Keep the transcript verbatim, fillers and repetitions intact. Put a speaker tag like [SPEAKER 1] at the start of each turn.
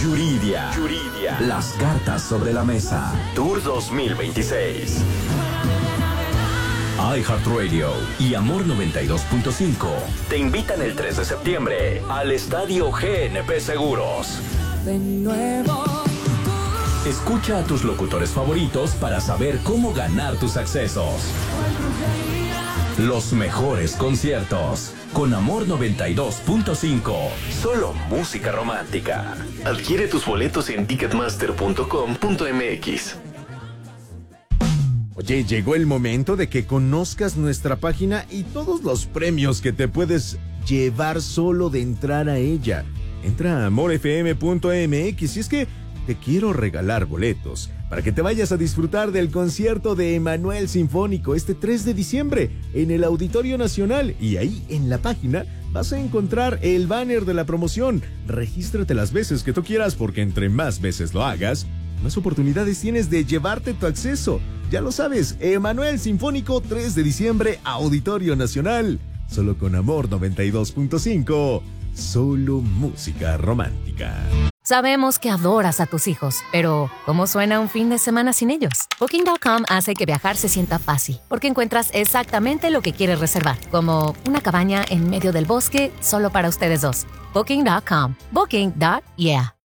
[SPEAKER 1] Yuridia. Yuridia. Las cartas sobre la mesa. Tour dos mil veintiséis. iHeartRadio y Amor noventa y dos punto cinco te invitan el tres de septiembre al Estadio G N P Seguros.
[SPEAKER 2] De nuevo.
[SPEAKER 1] Escucha a tus locutores favoritos para saber cómo ganar tus accesos. Los mejores conciertos con Amor noventa y dos punto cinco. Solo música romántica.
[SPEAKER 3] Adquiere tus boletos en ticketmaster punto com punto m x.
[SPEAKER 4] Oye, llegó el momento de que conozcas nuestra página y todos los premios que te puedes llevar solo de entrar a ella. Entra a amor f m punto m x y es que te quiero regalar boletos para que te vayas a disfrutar del concierto de Emanuel Sinfónico este tres de diciembre en el Auditorio Nacional. Y ahí en la página vas a encontrar el banner de la promoción. Regístrate las veces que tú quieras porque entre más veces lo hagas, más oportunidades tienes de llevarte tu acceso. Ya lo sabes, Emanuel Sinfónico tres de diciembre, Auditorio Nacional. Solo con Amor noventa y dos punto cinco. Solo música romántica.
[SPEAKER 5] Sabemos que adoras a tus hijos, pero ¿cómo suena un fin de semana sin ellos? Booking punto com hace que viajar se sienta fácil, porque encuentras exactamente lo que quieres reservar, como una cabaña en medio del bosque solo para ustedes dos. Booking punto com. Booking. Yeah.